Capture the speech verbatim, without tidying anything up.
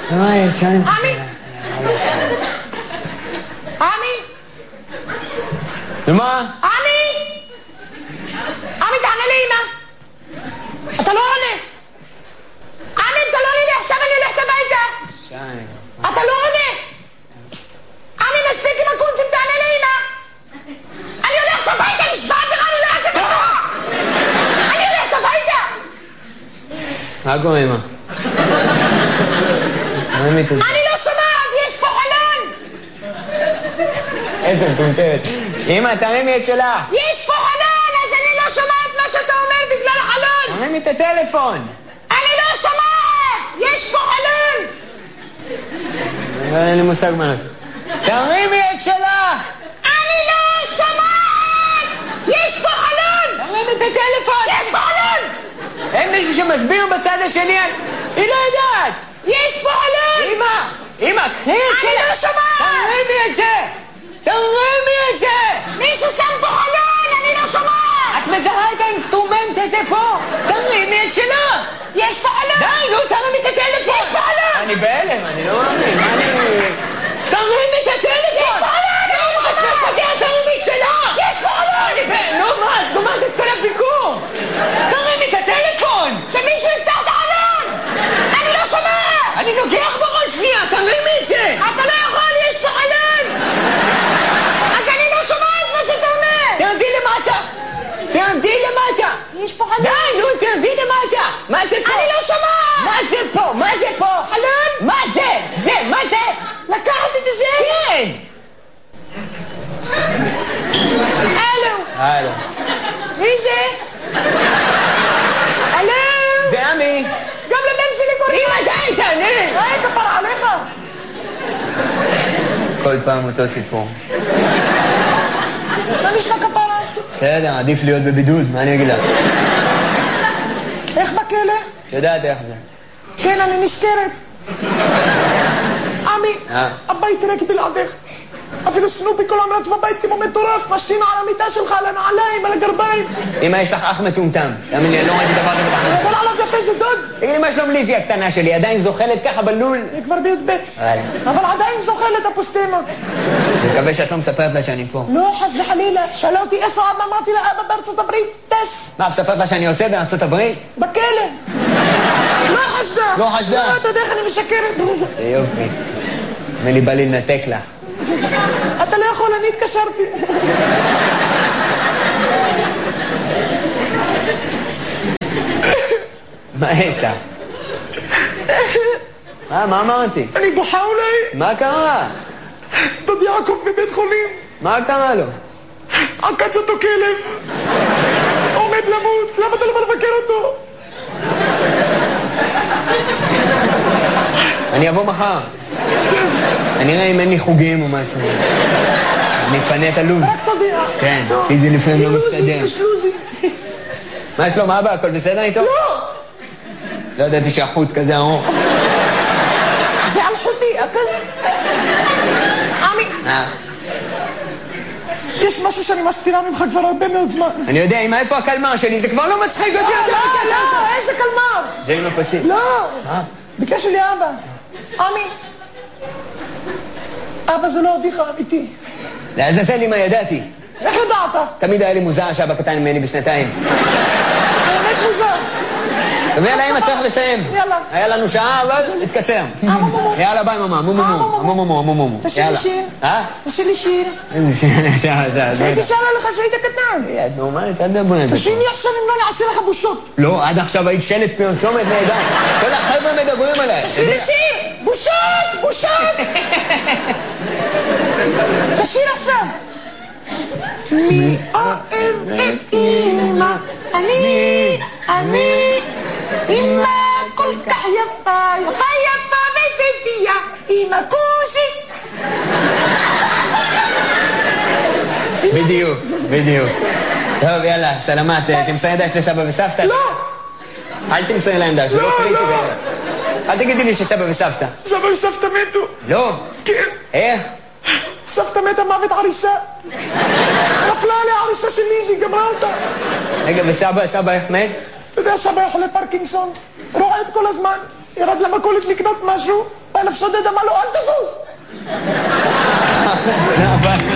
מה יש? עמי! עמי! ומה? עמי! עמי, תענה לאמא! אתה לא עונה! עמי, אתה לא עונה לי, עכשיו אני הולכת הביתה! שי... אתה לא עונה! עמי, מספיק עם הקונצים, תענה לאמא! אני הולכת הביתה, נשבעת לך, אני הולכת בשעה! אני הולכת הביתה! מה קורה, אמא? אני לא שומעת, יש פה חלון! איזה מטומטמת. אמא, תרימי את שלה. יש פה חלון, אז אני לא שומעת מה שאתה אומר בגלל החלון! תרימי את הטלפון. אני לא שומעת! יש פה חלון! אין לי מושג מה לעשות. תרימי את שלך! אני לא שומעת! יש פה חלון! תרימי את הטלפון! יש פה חלון! אין מישהו שמסביר בצד השני? היא לא יודעת! יש פה חלון! אמא! אמא, קחי את שלך! אני לא שומעת! תרימי את זה! תרימי את זה! מישהו שם פה חלון! אני לא שומעת! את מזהה את האינסטרומנט הזה פה! תרימי את שלך! יש פה חלון! די, נו, תרימי את הטלפון! יש פה חלון! אני בהלם, אני לא מאמין, מה אני... תרימי את הטלפון! יש פה חלון! אני לא שומעת! את תרימי את שלך! יש פה חלון! נו, מה? את גומרת את כל הביקור! תרימי את הטלפון! שמישהו יפתח את החלון! אני לא שומעת! אני לוקח בראש שנייה, תרימי את זה! אתה לא יכול, יש פה חלון! אז אני לא שומעת מה שאתה אומר! תרדי למטה! תרדי למטה! יש פה חלון! די, נו, תרדי למטה! מה זה פה? אני לא שומעת! מה זה פה? מה זה פה? חלון? מה זה? זה, מה זה? לקחת את זה? כן! הלו! הלו. מי זה? הלו! זה עמי! גם לבן שלי קוראים! אמא, די, תענה! היי, כפרה עליך! כל פעם אותו סיפור. מה נשמע כפרה? בסדר, עדיף להיות בבידוד, מה אני אגיד לך? איך בכלא? את יודעת איך זה. כן, אני נזכרת. עמי, אה? הבית ריק בלעדך. אפילו סנופי כל המרץ בבית כמו מטורף, משתין על המיטה שלך, על הנעליים, על הגרביים. אמא, יש לך אח מטומטם. תאמין לי, אני לא ראיתי דבר כזה בחיים. אבל עליו יפה זה דוד. תגיד לי, מה שלום ליזי הקטנה שלי? עדיין זוחלת ככה בלול? היא כבר בי"ב. וואלה. אבל עדיין זוחלת הפוסטמה. אני מקווה שאת לא מספרת לה שאני פה. לא, חס וחלילה. שאלה אותי איפה אבא, אמרתי לה, אבא בארצות הברית, טס. מה, מספרת לה שאני עושה בארצות הברית? בכלא. לא חשדה. לא חשדה. לא, אתה יודע איך אני משקרת. זה יופי. נראה לי בא לי לנתק לה. אתה לא יכול, אני התקשרתי. מה יש לה? מה, מה אמרתי? אני בוכה אולי. מה קרה? דוד יעקב בבית חולים. מה קרה לו? עקץ אותו כלב. עומד למות. למה אתה לא בא לבקר אותו? אני אבוא מחר. אני אראה אם אין לי חוגים או משהו. אני אפנה את הלו"ז. רק תודיע. כן, כי זה לפעמים לא מסתדר. יש לוזי. מה שלום אבא? הכל בסדר איתו? לא! לא ידעתי שהחוט כזה ארוך. זה על חוטי, הכזה. עמי, אה? יש משהו שאני מסתירה ממך כבר הרבה מאוד זמן. אני יודע, אמא, איפה הקלמר שלי? זה כבר לא מצחיק אותי. לא, לא, לא, איזה קלמר. זה עם הפסים. לא. מה? ביקש לי אבא. עמי. אבא זה לא אביך האמיתי. לעזאזל אמא, ידעתי. איך ידעת? תמיד היה לי מוזר שאבא קטן ממני בשנתיים. באמת מוזר. טוב, יאללה, אמא, צריך לסיים. יאללה. היה לנו שעה, ואז נתקצר. מומו. יאללה, ביי, ממה. מומו, מומו. מומו, מומו, מומו. תשאיר לי שיר. אה? תשאיר לי שיר. איזה שיר, שעה, שעה. שהייתי שרה לך שהיית קטן. את נורמלית, אל תדברי על זה. תשאיר לי עכשיו אם לא נעשה לך בושות. לא, עד עכשיו היית שלט פרסומת נהדר. כל החבר'ה מדברים עליי. תשאיר לי שיר. בושות, בושות. תשאיר עכשיו. מי אוהב את אמא? אני, אני. אמא כל כך יפה, יפה יפה ויפהפייה. אמא כוסי. בדיוק, בדיוק. טוב, יאללה, סלמת, תמסרי דש לסבא וסבתא? לא. אל תמסרי להם דש, זה לא קריטי בערך. אל תגידי לי שסבא וסבתא. סבא וסבתא מתו. לא. כן. איך? סבתא מתה מוות עריסה. נפלה עליה עריסה של ליזי, גמרה אותה. רגע, וסבא, סבא איך מת? אתה יודע, סבא היה חולה פרקינסון, רועד כל הזמן, ירד למכולת לקנות משהו, בא אליו שודד, אמר לו, אל תזוז. אבל...